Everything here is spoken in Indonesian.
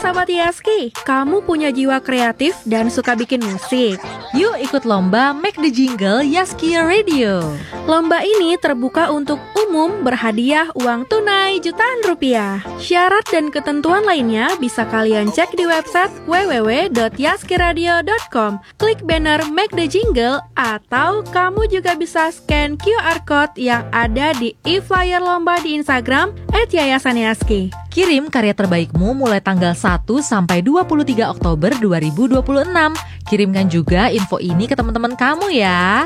Sahabat Yaski, kamu punya jiwa kreatif dan suka bikin musik? Yuk ikut lomba Make the Jingle Yaski Radio. Lomba ini terbuka untuk umum, berhadiah uang tunai jutaan rupiah. Syarat dan ketentuan lainnya bisa kalian cek di website www.yaskiradio.com. Klik banner Make the Jingle atau kamu juga bisa scan QR Code yang ada di e-flyer lomba di Instagram @yayasanyaski. Kirim karya terbaikmu mulai tanggal 1 sampai 23 Oktober 2026. Kirimkan juga info ini ke teman-teman kamu ya.